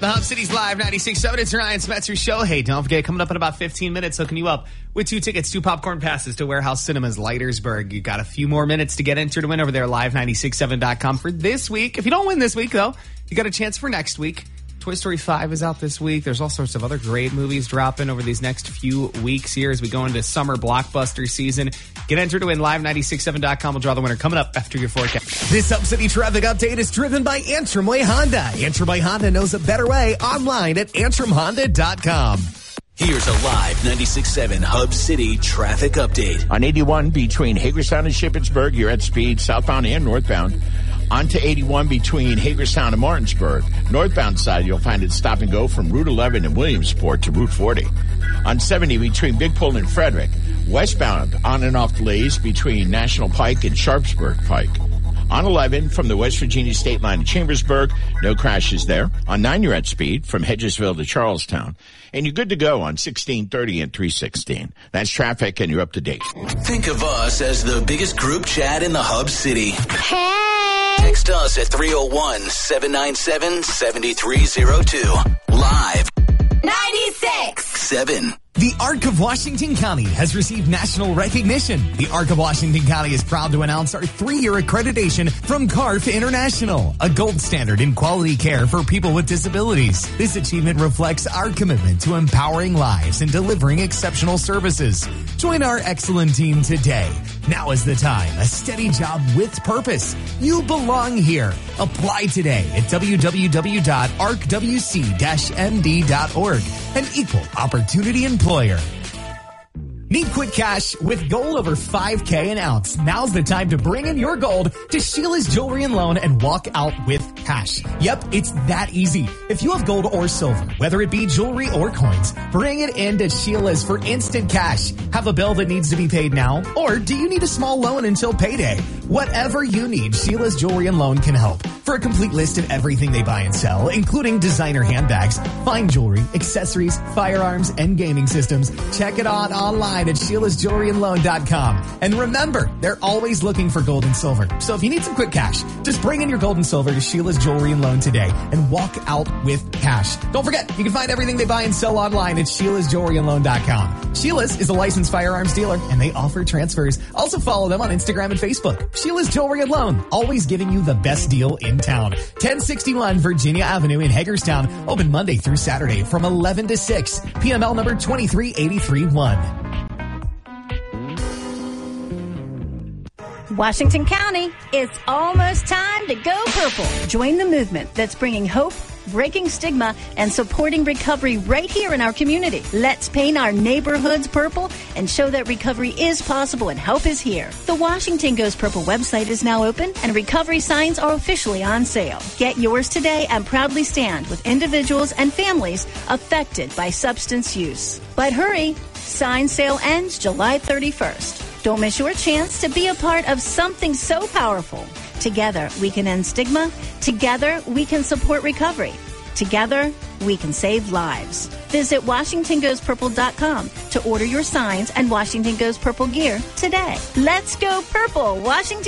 The Hub City's Live 96.7. It's Ryan Spencer Show. Hey, don't forget, coming up in about 15 minutes, hooking you up with 2 tickets, 2 popcorn passes to Warehouse Cinemas Leitersburg. You got a few more minutes to get entered to win over there, live967.com for this week. If you don't win this week, though, you got a chance for next week. Toy Story 5 is out this week. There's all sorts of other great movies dropping over these next few weeks here as we go into summer blockbuster season. Get entered to win, live967.com. We'll draw the winner coming up after your forecast. This Hub City traffic update is driven by Antrim Way Honda. Antrim Way Honda knows a better way online at antrimhonda.com. Here's a live 96.7 Hub City traffic update. On 81 between Hagerstown and Shippensburg, you're at speed southbound and northbound. Onto 81 between Hagerstown and Martinsburg. Northbound side, you'll find it stop and go from Route 11 in Williamsport to Route 40. On 70 between Big Pole and Frederick. Westbound on and off delays between National Pike and Sharpsburg Pike. On 11 from the West Virginia state line to Chambersburg, no crashes there. On 9, you're at speed from Hedgesville to Charlestown. And you're good to go on 1630 and 316. That's traffic, and you're up to date. Think of us as the biggest group chat in the Hub City. Hey! Text us at 301-797-7302. Live 96.7. The Arc of Washington County has received national recognition. The Arc of Washington County is proud to announce our 3-year accreditation from CARF International, a gold standard in quality care for people with disabilities. This achievement reflects our commitment to empowering lives and delivering exceptional services. Join our excellent team today. Now is the time. A steady job with purpose. You belong here. Apply today at www.arcwc-md.org. An equal opportunity employer. Need quick cash with gold over $5K an ounce? Now's the time to bring in your gold to Sheila's Jewelry and Loan and walk out with cash. Yep, it's that easy. If you have gold or silver, whether it be jewelry or coins, bring it in to Sheila's for instant cash. Have a bill that needs to be paid now? Or do you need a small loan until payday? Whatever you need, Sheila's Jewelry and Loan can help. For a complete list of everything they buy and sell, including designer handbags, fine jewelry, accessories, firearms, and gaming systems, check it out online at Sheila's.jewelryandloan.com. And remember, they're always looking for gold and silver. So if you need some quick cash, just bring in your gold and silver to Sheila's Jewelry and Loan today and walk out with cash. Don't forget, you can find everything they buy and sell online at Sheila's.jewelryandloan.com. Sheila's is a licensed firearms dealer, and they offer transfers. Also follow them on Instagram and Facebook. Sheila's Jewelry and Loan, always giving you the best deal in town. 1061 Virginia Avenue in Hagerstown, open Monday through Saturday from 11 to 6. PML number 23831. Washington County, it's almost time to go purple. Join the movement that's bringing hope, breaking stigma, and supporting recovery right here in our community. Let's paint our neighborhoods purple and show that recovery is possible and help is here. The Washington Goes Purple website is now open and recovery signs are officially on sale. Get yours today and proudly stand with individuals and families affected by substance use. But hurry, sign sale ends July 31st. Don't miss your chance to be a part of something so powerful. Together, we can end stigma. Together, we can support recovery. Together, we can save lives. Visit WashingtonGoesPurple.com to order your signs and Washington Goes Purple gear today. Let's go purple, Washington.